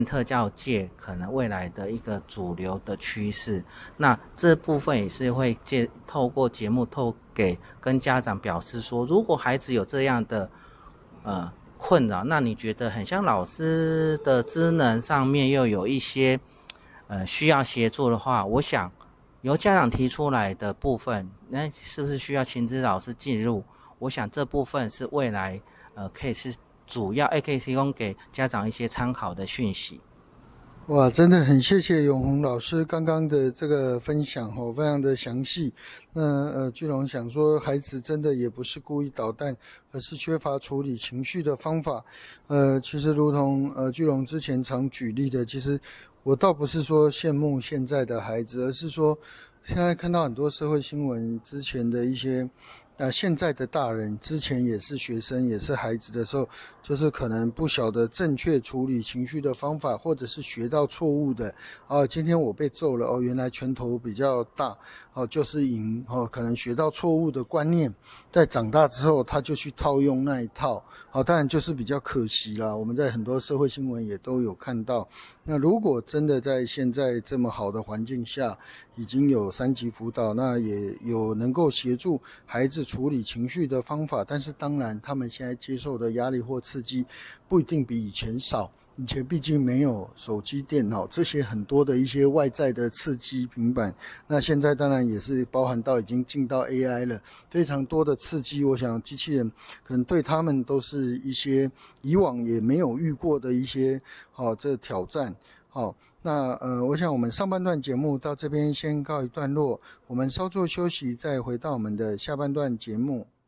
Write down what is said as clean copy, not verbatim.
特教界可能未来的一个主流的趋势。那这部分也是会透过节目跟家长表示说，如果孩子有这样的困扰，那你觉得很像老师的职能上面又有一些需要协助的话，我想由家长提出来的部分，那是不是需要亲子老师进入？我想这部分是未来可以是主要，可以提供给家长一些参考的讯息。 哇，真的很谢谢永宏老师刚刚的这个分享哦，非常的详细。那巨龙想说，孩子真的也不是故意捣蛋，而是缺乏处理情绪的方法。其实如同巨龙之前常举例的，其实我倒不是说羡慕现在的孩子，而是说现在看到很多社会新闻之前的一些。现在的大人之前也是学生，也是孩子的时候，就是可能不晓得正确处理情绪的方法，或者是学到错误的。今天我被揍了，原来拳头比较大，就是赢，可能学到错误的观念，在长大之后他就去套用那一套，当然就是比较可惜啦。我们在很多社会新闻也都有看到。那如果真的在现在这么好的环境下，已经有3级辅导，那也有能够协助孩子处理情绪的方法，但是当然他们现在接受的压力或刺激不一定比以前少。以前毕竟没有手机、电脑这些很多的一些外在的刺激，平板，那现在当然也是包含到已经进到 AI 了，非常多的刺激，我想机器人可能对他们都是一些以往也没有遇过的一些这挑战。那我想我们上半段节目到这边先告一段落，我们稍作休息，再回到我们的下半段节目。